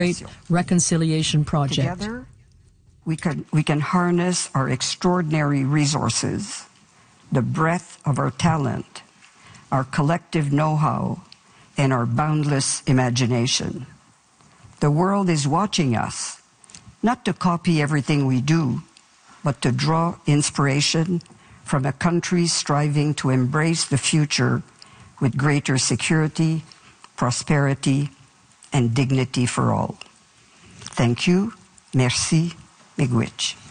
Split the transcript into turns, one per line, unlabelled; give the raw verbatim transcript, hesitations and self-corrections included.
Great Reconciliation Project.
Together, we can, we can harness our extraordinary resources, the breadth of our talent, our collective know-how, and our boundless imagination. The world is watching us, not to copy everything we do, but to draw inspiration from a country striving to embrace the future with greater security, prosperity, and dignity for all. Thank you. Merci. Miigwech.